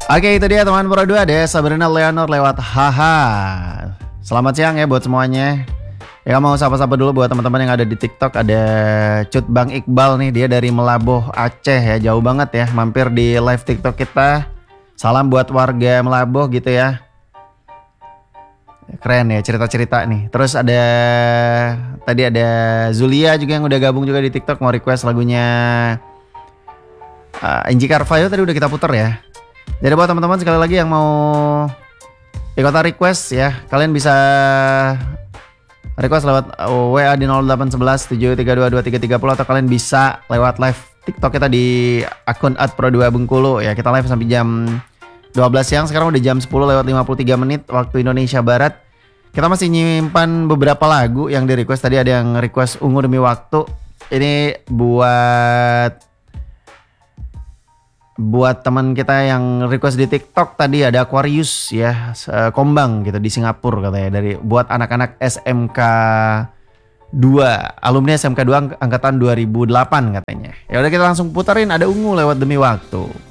Oke, itu dia teman Pro 2 ada Sabrina Leonor lewat haha. Selamat siang ya buat semuanya. Ya mau sapa-sapa dulu buat teman-teman yang ada di TikTok. Ada Cut Bang Iqbal nih, dia dari Melaboh Aceh ya, jauh banget ya, mampir di live TikTok kita. Salam buat warga Melaboh gitu ya. Keren ya cerita-cerita nih. Terus tadi ada Zulia juga yang udah gabung juga di TikTok, mau request lagunya Angie Carvalho tadi udah kita puter ya. Jadi buat teman-teman sekali lagi yang mau ikutan request ya, kalian bisa request lewat WA di 0811 7322330 atau kalian bisa lewat live TikTok kita di akun @pro2 Bengkulu ya. Kita live sampai jam 12 siang, sekarang udah jam 10 lewat 53 menit waktu Indonesia Barat. Kita masih nyimpan beberapa lagu yang di request. Tadi ada yang request Ungu Demi Waktu. Ini buat teman kita yang request di TikTok tadi, ada Aquarius ya, Kombang gitu di Singapura katanya, buat anak-anak SMK 2, alumni SMK 2 angkatan 2008 katanya. Ya udah kita langsung puterin, ada Ungu lewat Demi Waktu.